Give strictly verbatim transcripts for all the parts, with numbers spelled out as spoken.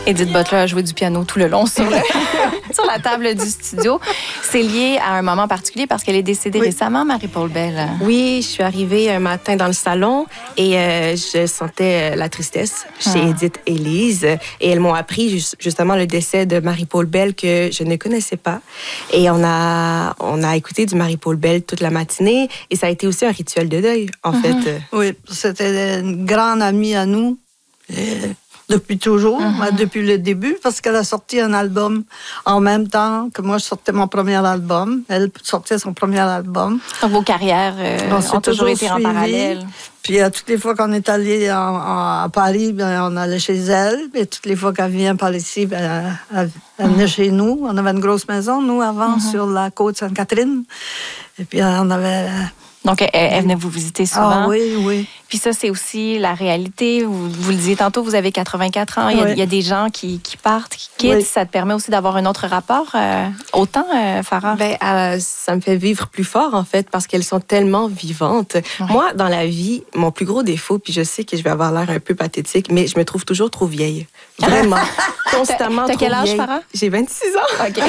Edith Butler a joué du piano tout le long sur, le, sur la table du studio. C'est lié à un moment particulier parce qu'elle est décédée oui. récemment, Marie-Paul Bell. Oui, je suis arrivée un matin dans le salon et euh, je sentais la tristesse chez ah. Edith et Lise. Et elles m'ont appris justement le décès de Marie-Paul Bell que je ne connaissais pas. Et on a, on a écouté du Marie-Paul Bell toute la matinée et ça a été aussi un rituel de deuil, en mm-hmm. fait. Oui, c'était une grande amie à nous. Et depuis toujours, mm-hmm. depuis le début, parce qu'elle a sorti un album en même temps que moi, je sortais mon premier album. Elle sortait son premier album. Donc, vos carrières euh, ont toujours, toujours été suivi. En parallèle. Puis, à toutes les fois qu'on est allé en, en, à Paris, ben, on allait chez elle. Et toutes les fois qu'elle vient par ici, ben, elle, elle venait mm-hmm. chez nous. On avait une grosse maison, nous, avant, mm-hmm. sur la côte Sainte-Catherine. Et puis, on avait... Donc, elle, elle venait vous visiter souvent. Ah oui, oui. Puis ça, c'est aussi la réalité. Vous, vous le disiez tantôt, vous avez quatre-vingt-quatre ans. Il y a, oui. il y a des gens qui, qui partent, qui quittent. Oui. Ça te permet aussi d'avoir un autre rapport euh, au temps, euh, Farah? Ben, euh, ça me fait vivre plus fort, en fait, parce qu'elles sont tellement vivantes. Oui. Moi, dans la vie, mon plus gros défaut, puis je sais que je vais avoir l'air un peu pathétique, mais je me trouve toujours trop vieille. Vraiment. Constamment T'as trop quel âge, vieille. Farah? J'ai vingt-six ans. OK.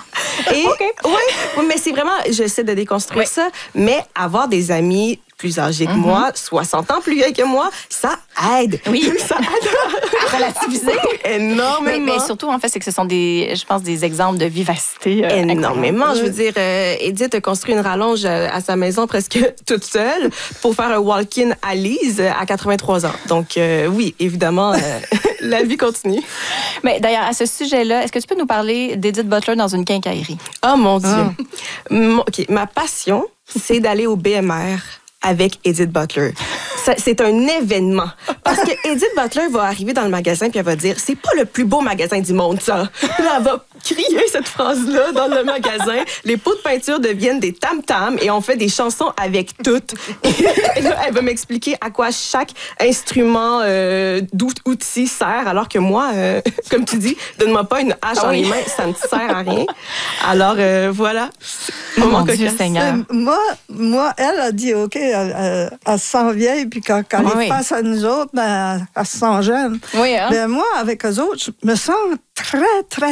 Et, okay. oui, oui, mais c'est vraiment, j'essaie de déconstruire oui. ça, mais avoir des amis plus âgés que mm-hmm. moi, soixante ans plus vieilles que moi, ça aide. Oui. Ça aide à relativiser. Énormément. Mais, mais surtout, en fait, c'est que ce sont des, je pense, des exemples de vivacité. Euh, Énormément. Je veux dire, euh, Edith a construit une rallonge à sa maison presque toute seule pour faire un walk-in à Lise à quatre-vingt-trois ans. Donc, euh, oui, évidemment, euh, la vie continue. Mais d'ailleurs, à ce sujet-là, est-ce que tu peux nous parler d'Edith Butler dans une quincaillerie? Oh mon Dieu. Ah. OK. Ma passion, c'est d'aller au B M R avec Edith Butler. Ça, c'est un événement. Parce que Edith Butler va arriver dans le magasin puis elle va dire « C'est pas le plus beau magasin du monde, ça! » Là, elle va crier cette phrase-là dans le magasin. Les pots de peinture deviennent des tam-tams et on fait des chansons avec toutes. Et là, elle va m'expliquer à quoi chaque instrument euh, d'outil sert, alors que moi, euh, comme tu dis, donne-moi pas une hache dans les mains, ça ne sert à rien. Alors, euh, voilà. Oh mon Dieu Seigneur. Euh, moi, moi, elle a dit, OK, elle, elle, elle se sent vieille, puis quand, quand oui, elle est face à nous autres, ben, elle, elle se sent jeune. Oui, hein? Ben, moi, avec eux autres, je me sens très, très